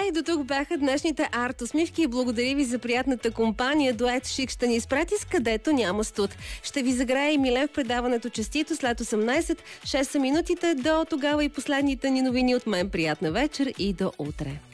и до тук бяха днешните арт-усмивки. Благодаря ви за приятната компания. Дует Шик ще ни изпрати с където няма студ. Ще ви загрее и Милен в предаването Честито след 18. 6 са минутите до тогава и последните ни новини от мен. Приятна вечер и до утре.